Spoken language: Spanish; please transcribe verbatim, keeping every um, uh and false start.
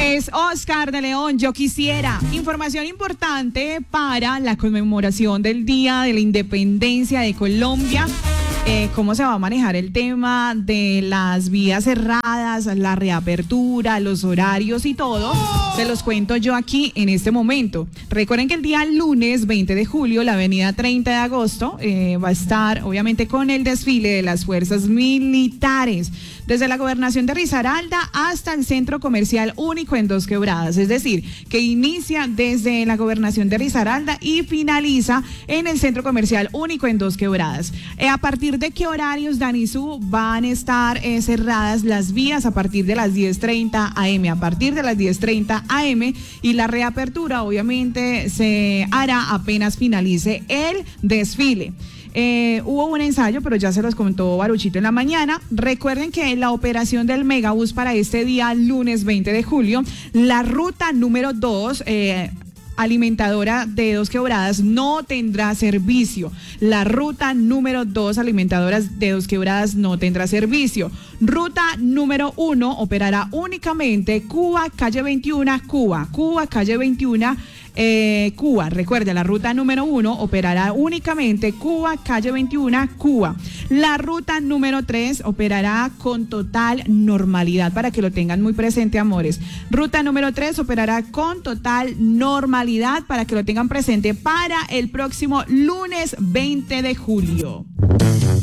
Es Oscar de León, yo quisiera. Información importante para la conmemoración del Día de la Independencia de Colombia. Eh, cómo se va a manejar el tema de las vías cerradas, la reapertura, los horarios y todo, se los cuento yo aquí en este momento. Recuerden que el día lunes veinte de julio, la avenida treinta de agosto, eh, va a estar obviamente con el desfile de las fuerzas militares, desde la gobernación de Risaralda hasta el centro comercial único en Dos Quebradas, es decir, que inicia desde la gobernación de Risaralda y finaliza en el centro comercial único en Dos Quebradas. Eh, a partir de qué horarios, Danizú, van a estar eh, cerradas las vías a partir de las diez treinta a eme, a partir de las diez treinta a eme, y la reapertura obviamente se hará apenas finalice el desfile. Eh, hubo un ensayo, pero ya se los comentó Baruchito en la mañana. Recuerden que la operación del Megabús para este día, lunes veinte de julio, la ruta número dos, eh, alimentadora de Dos Quebradas, no tendrá servicio. La ruta número dos, alimentadoras de Dos Quebradas, no tendrá servicio. Ruta número uno operará únicamente Cuba, calle veintiuno, Cuba, Cuba, calle veintiuno, Eh, Cuba. Recuerde, la ruta número uno operará únicamente Cuba, calle veintiuno, Cuba. La ruta número tres operará con total normalidad, para que lo tengan muy presente, amores. Ruta número tres operará con total normalidad, para que lo tengan presente para el próximo lunes veinte de julio.